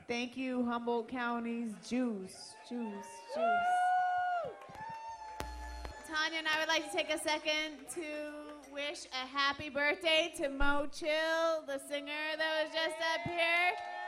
Thank you, Humboldt County's Juice. Tanya and I would like to take a second to wish a happy birthday to Mo Chill, the singer that was just up here.